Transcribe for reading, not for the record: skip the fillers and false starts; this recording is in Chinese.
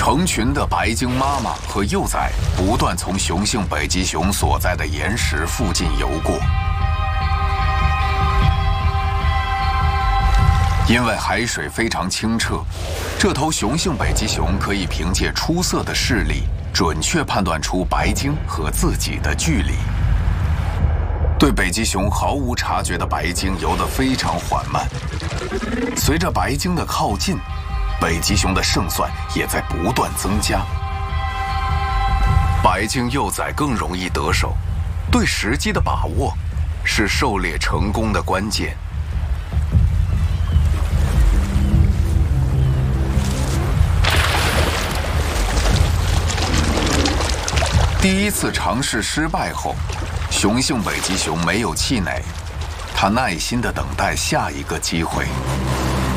成群的白鲸妈妈和幼崽不断从雄性北极熊所在的岩石附近游过。因为海水非常清澈，这头雄性北极熊可以凭借出色的视力，准确判断出白鲸和自己的距离。对北极熊毫无察觉的白鲸游得非常缓慢。随着白鲸的靠近，北极熊的胜算也在不断增加。白鲸幼崽更容易得手，对时机的把握是狩猎成功的关键。第一次尝试失败后，雄性北极熊没有气馁，它耐心地等待下一个机会。